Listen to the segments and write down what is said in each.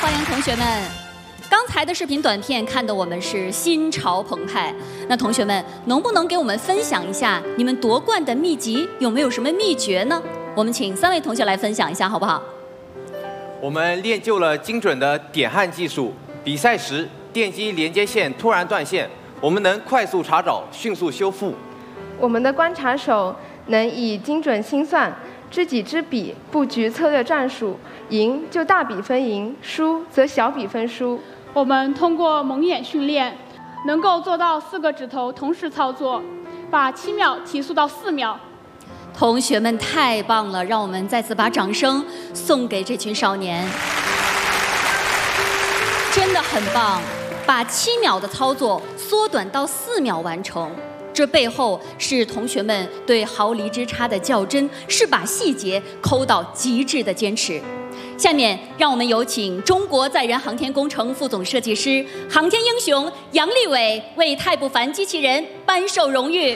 欢迎同学们。刚才的视频短片看得我们是心潮澎湃。那同学们能不能给我们分享一下你们夺冠的秘籍，有没有什么秘诀呢？我们请3位同学来分享一下，好不好？ 我们练就了精准的点焊技术，比赛时电机连接线突然断线，我们能快速查找，迅速修复。 我们的观察手能以精准心算、知己知彼，布局策略战术，赢就大比分赢，输则小比分输。 我们通过蒙眼训练，能够做到4个指头同时操作，把7秒提速到4秒。 同学们太棒了，让我们再次把掌声送给这群少年，真的很棒，把7秒的操作缩短到4秒完成。这背后是同学们对毫厘之差的较真，是把细节抠到极致的坚持。下面让我们有请中国载人航天工程副总设计师、航天英雄杨利伟为太不凡机器人颁授荣誉。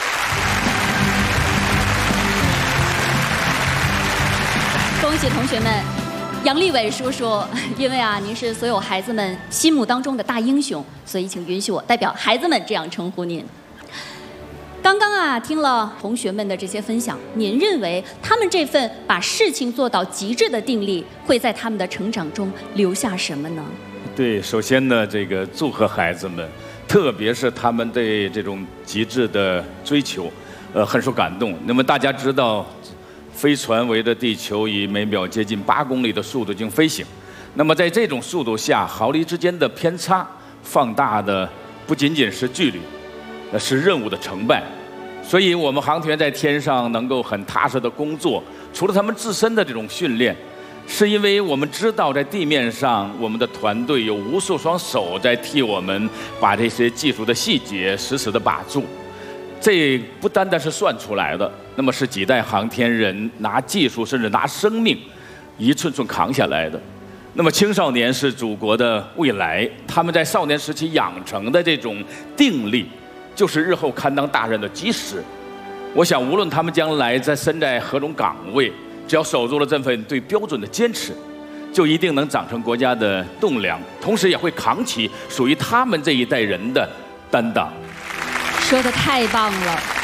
恭喜同学们！杨利伟叔叔，因为您是所有孩子们心目当中的大英雄，所以请允许我代表孩子们这样称呼您。刚刚听了同学们的这些分享，您认为他们这份把事情做到极致的定力，会在他们的成长中留下什么呢？ 对，首先呢，祝贺孩子们，特别是他们对这种极致的追求，很受感动。那么大家知道，飞船围着地球以每秒接近8公里的速度进行飞行，那么在这种速度下，毫厘之间的偏差放大的不仅仅是距离，是任务的成败。所以我们航天员在天上能够很踏实的工作，除了他们自身的这种训练，是因为我们知道在地面上我们的团队有无数双手在替我们把这些技术的细节死死地把住。这不单单是算出来的，那么是几代航天人拿技术甚至拿生命一寸寸扛下来的。那么青少年是祖国的未来，他们在少年时期养成的这种定力，就是日后堪当大任的基石。我想无论他们将来身在何种岗位，只要守住了这份对标准的坚持，就一定能长成国家的栋梁，同时也会扛起属于他们这一代人的担当。 说得太棒了。